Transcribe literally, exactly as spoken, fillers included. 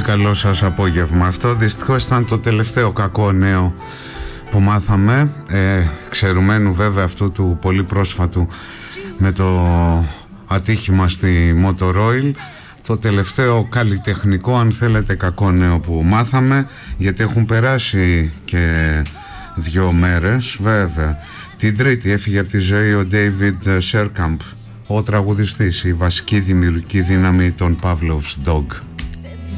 καλό σας απόγευμα. Αυτό δυστυχώς ήταν το τελευταίο κακό νέο που μάθαμε, ε, ξερουμένου βέβαια αυτού του πολύ πρόσφατου με το ατύχημα στη Motor Oil. Το τελευταίο καλλιτεχνικό, αν θέλετε, κακό νέο που μάθαμε, γιατί έχουν περάσει και δύο μέρες βέβαια. Την Τρίτη έφυγε από τη ζωή ο David Sherkamp, ο τραγουδιστής, η βασική δημιουργική δύναμη των Pavlov's Dog.